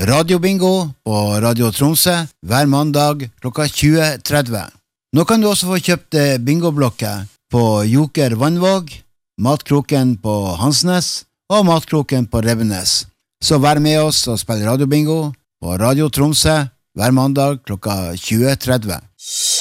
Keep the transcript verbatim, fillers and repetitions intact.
radiobingo på Radio Tromsø hver mandag klokka tjue tretti. Nå kan du også få kjøpt bingoblokker på Joker Vannvåg, Matkroken på Hansnes og Matkroken på Revenes. Så vær med oss og spill radiobingo på Radio Tromsø hver mandag klokka tjue tretti.